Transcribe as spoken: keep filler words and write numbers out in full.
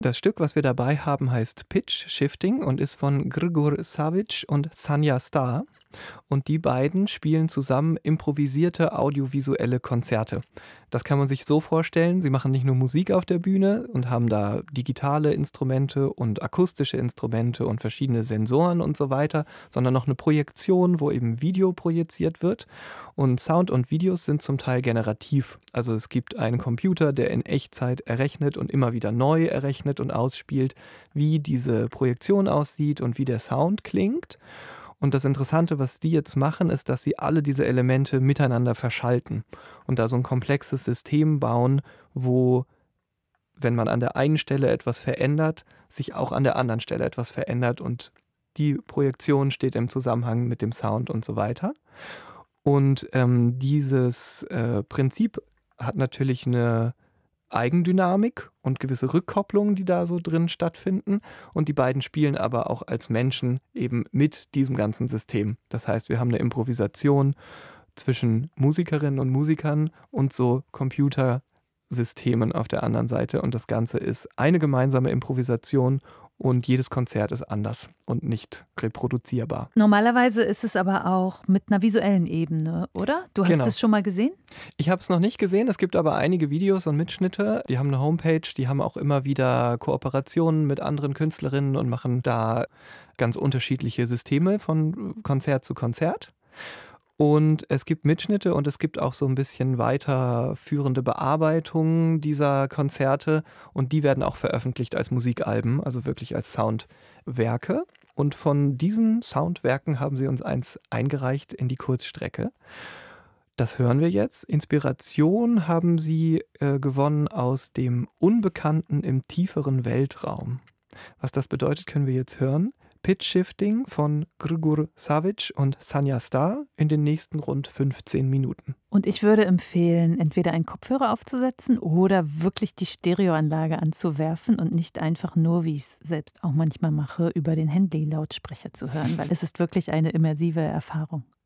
Das Stück, was wir dabei haben, heißt Pitch Shifting und ist von Grigor Savic und Sanja Star. Und die beiden spielen zusammen improvisierte audiovisuelle Konzerte. Das kann man sich so vorstellen, sie machen nicht nur Musik auf der Bühne und haben da digitale Instrumente und akustische Instrumente und verschiedene Sensoren und so weiter, sondern noch eine Projektion, wo eben Video projiziert wird. Und Sound und Videos sind zum Teil generativ. Also es gibt einen Computer, der in Echtzeit errechnet und immer wieder neu errechnet und ausspielt, wie diese Projektion aussieht und wie der Sound klingt. Und das Interessante, was die jetzt machen, ist, dass sie alle diese Elemente miteinander verschalten und da so ein komplexes System bauen, wo, wenn man an der einen Stelle etwas verändert, sich auch an der anderen Stelle etwas verändert und die Projektion steht im Zusammenhang mit dem Sound und so weiter. Und ähm, dieses äh, Prinzip hat natürlich eine Eigendynamik und gewisse Rückkopplungen, die da so drin stattfinden. Und die beiden spielen aber auch als Menschen eben mit diesem ganzen System. Das heißt, wir haben eine Improvisation zwischen Musikerinnen und Musikern und so Computersystemen auf der anderen Seite. Und das Ganze ist eine gemeinsame Improvisation und jedes Konzert ist anders und nicht reproduzierbar. Normalerweise ist es aber auch mit einer visuellen Ebene, oder? Du hast Genau. es schon mal gesehen? Ich habe es noch nicht gesehen. Es gibt aber einige Videos und Mitschnitte. Die haben eine Homepage, die haben auch immer wieder Kooperationen mit anderen Künstlerinnen und machen da ganz unterschiedliche Systeme von Konzert zu Konzert. Und es gibt Mitschnitte und es gibt auch so ein bisschen weiterführende Bearbeitungen dieser Konzerte und die werden auch veröffentlicht als Musikalben, also wirklich als Soundwerke. Und von diesen Soundwerken haben sie uns eins eingereicht in die Kurzstrecke. Das hören wir jetzt. Inspiration haben sie äh, gewonnen aus dem Unbekannten im tieferen Weltraum. Was das bedeutet, können wir jetzt hören. Pitch Shifting von Grigor Savic und Sanja Star in den nächsten rund fünfzehn Minuten. Und ich würde empfehlen, entweder einen Kopfhörer aufzusetzen oder wirklich die Stereoanlage anzuwerfen und nicht einfach nur, wie ich es selbst auch manchmal mache, über den Handy-Lautsprecher zu hören, weil es ist wirklich eine immersive Erfahrung.